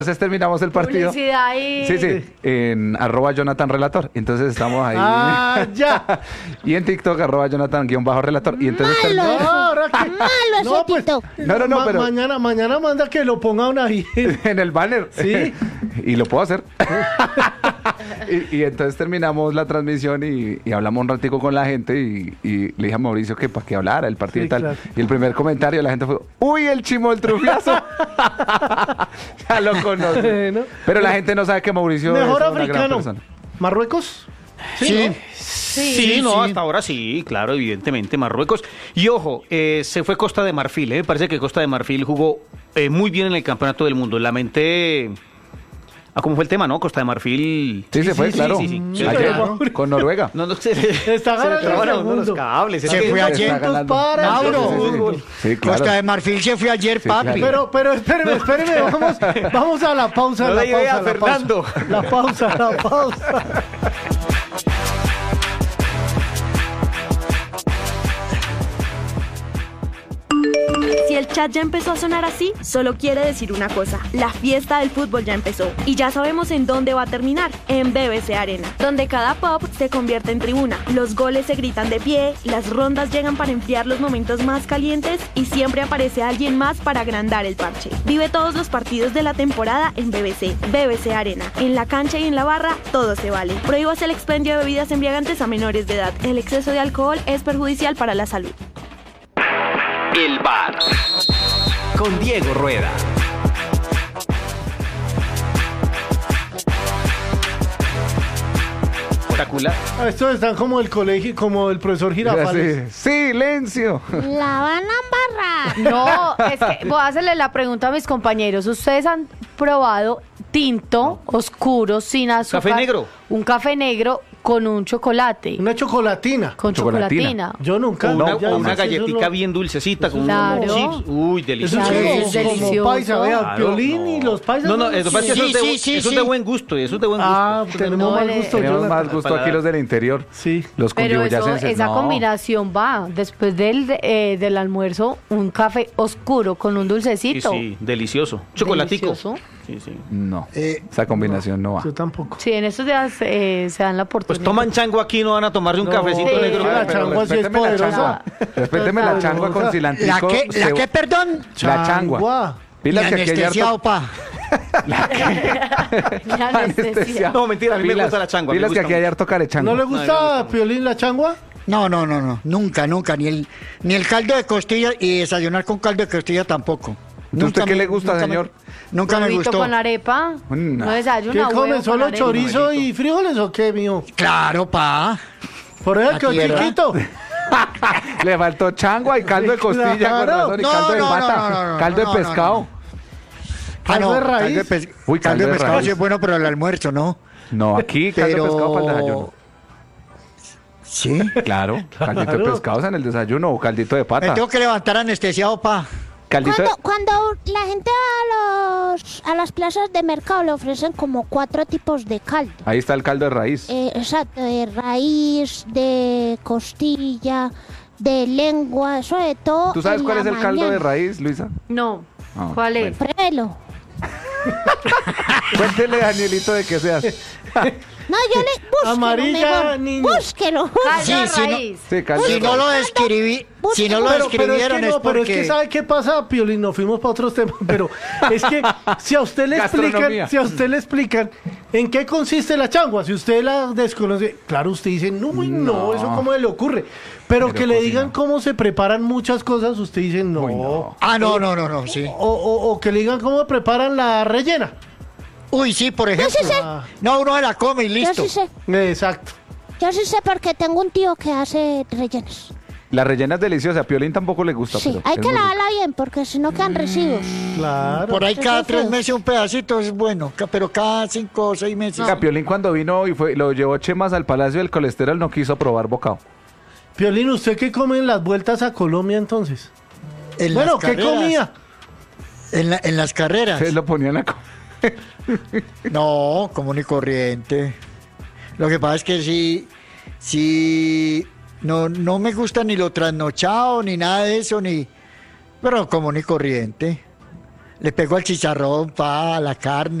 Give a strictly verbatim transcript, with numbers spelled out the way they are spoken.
Entonces terminamos el partido. Publicidad y... Sí, sí, en arroba Jonathan Relator. Entonces estamos ahí. Ah, ya. Y en TikTok, arroba Jonathan guión bajo relator. Y entonces Malo, terminamos- No, ahora que- malo ese No, pues, TikTok. No, no, no, ma- pero- Mañana, mañana manda que lo pongan ahí. en el banner. Sí. Y lo puedo hacer. y, y entonces terminamos la transmisión y, y hablamos un ratico con la gente y, y le dije a Mauricio que para que hablara el partido Sí, y tal. claro. Y el primer comentario de la gente fue, ¡uy, el chimo del trufiazo! Ya lo conoce. Bueno. Pero la gente no sabe que Mauricio Mejor es una gran africano. persona. ¿Marruecos? Sí. ¿no? Sí, Sí, no, sí. hasta ahora sí, claro, evidentemente, Marruecos. Y ojo, eh, se fue Costa de Marfil, ¿eh? Me parece que Costa de Marfil jugó eh, muy bien en el Campeonato del Mundo. Lamenté... Ah, ¿cómo fue el tema, no? Costa de Marfil... Sí, se fue, sí, claro. sí, sí, sí. Sí, Ayer, claro. con Noruega. No, no, se, Está se ganando le trabaron el unos mundo. cables. es Se que- fue ayer. Está ganando. para el Mauro. fútbol. Sí, claro. Costa de Marfil se fue ayer, Sí, papi. claro. Pero, pero espéreme, espéreme, vamos, vamos a la pausa. No la le lleve pausa, a la Fernando. pausa. La pausa, la pausa. Si el chat ya empezó a sonar así, solo quiere decir una cosa: la fiesta del fútbol ya empezó. Y ya sabemos en dónde va a terminar: en B B C Arena, donde cada pop se convierte en tribuna, los goles se gritan de pie, las rondas llegan para enfriar los momentos más calientes y siempre aparece alguien más para agrandar el parche. Vive todos los partidos de la temporada en B B C. B B C Arena. En la cancha y en la barra, todo se vale. Prohíbas el expendio de bebidas embriagantes a menores de edad. El exceso de alcohol es perjudicial para la salud. El bar con Diego Rueda. Espectacular. Ah, estos están como el colegio, como el profesor Girafales. Sí. Silencio. La van a embarrar. No, es que voy a hacerle la pregunta a mis compañeros. ¿Ustedes han probado tinto oscuro sin azúcar? ¿Café negro? Un café negro con un chocolate. Una chocolatina. Con Chocolatina. chocolatina. Yo nunca. O una, ya o una dices, eso galletica no- bien dulcecita con Claro. unos chips. Uy, Eso delicioso. es Claro, como, es como delicioso. paisa, vea, Claro, Piolín y no. los paisas. No, no, eso, es que eso, Sí, es de, sí, bu- sí, eso es sí. de buen gusto, eso es de buen gusto. Ah, tenemos No, mal le- gusto. Tenemos Jonathan. más gusto aquí los del interior. Sí. Los Pero eso, cundiboyacenses, esa no. combinación va. Después del, eh, del almuerzo, un café oscuro con un Sí, dulcecito. sí, delicioso. Chocolatico. Delicioso. Sí, sí. No, Eh, esa combinación no va. Yo tampoco. Sí, en estos días eh, se dan la Pues oportunidad. toman chango aquí, no van a tomarse un No, cafecito sí. negro. La Pero changua sí es respéteme la poderosa. changua. Respéteme la changua con cilantrico. ¿La qué? ¿La se- qué, perdón? La changua. Pilas Y que aquí hay anestesiado, harto... pa. La anestesia. No, mentira, a mí me gusta la changua, me Pilas que gusta aquí hay mucho. harto carechango. ¿No le No, me gusta gusta a Piolín la changua? No, no, no, no. Nunca, nunca. Ni el, ni el caldo de costilla y desayunar con caldo de costilla tampoco. ¿Usted Nunca qué me- le gusta, nunca me- señor? nunca me Huevito gustó. con arepa. No. No desayuna. ¿Qué huevo come? con ¿Solo arepa. chorizo y frijoles o qué, mío? Claro, pa. Por eso Aquí, quedó ¿verdad? chiquito. Le faltó changua y caldo de Sí, costilla con claro. razón y No, caldo de no, pata, no, no, no, caldo no, de no, pescado. no. Ah, ¿Caldo no, de raíz? caldo de, pes- Uy, caldo caldo de de pescado raíz. sí es bueno para el almuerzo, ¿no? No, aquí caldo Pero... de pescado para el desayuno. ¿Sí? Claro, caldito de Claro. pescado en el desayuno o caldito de Me pata. tengo que levantar anestesiado, pa. Caldito de... Cuando, cuando la gente va a, los, a las plazas de mercado le ofrecen como cuatro tipos de caldo. Ahí está el caldo de raíz. Eh, exacto, de raíz, de costilla, de lengua, eso de todo. ¿Tú sabes en cuál la es el caldo de mañana. raíz, Luisa? No. Ah, ¿Cuál es? Pruébelo. Cuéntele, Danielito, de qué se hace. No, yo le... Búsquelo Amarilla, mejor. niño. Búsquelo. Caldo Sí, de sí, no. raíz. Sí, caldo Si de no raíz. lo describí, si no lo Pero, pero es que describieron es no, pero es que porque... ¿sabe qué pasa, Piolín? Nos fuimos para otros temas, pero es que si a usted le Gastronomía. explican, si a usted le explican en qué consiste la changua, si usted la desconoce, claro, usted dice, no, uy, no, No. eso cómo le ocurre. Pero, Pero que le cocina. digan cómo se preparan muchas cosas, usted dice, no. Uy, no. Ah, no, no, no, no, sí. O, o- o que le digan cómo preparan la rellena. Uy, sí, por ejemplo. sí sé. Ah, No, uno se la come y Yo listo. sí sé. exacto. Yo sí sé porque tengo un tío que hace rellenos. La rellena es deliciosa. A Piolín tampoco le gusta. Sí, pero hay es que muy rico. lavarla bien porque si no quedan residuos. Claro. Por ahí Eso cada es tres feo. meses un pedacito es bueno, ca- pero cada cinco o seis meses. Oiga, Piolín cuando vino y fue, lo llevó Chemas al Palacio del Colesterol, no quiso probar bocado. Piolín, ¿usted qué come en las vueltas a Colombia entonces? En Bueno, las ¿qué carreras, comía? En, la- en las carreras. Se lo ponían a comer. No, común y corriente. Lo que pasa es que sí, sí, no, no me gusta ni lo trasnochado, ni nada de eso, ni... Pero común y corriente. Le pego al chicharrón, pa, a la carne.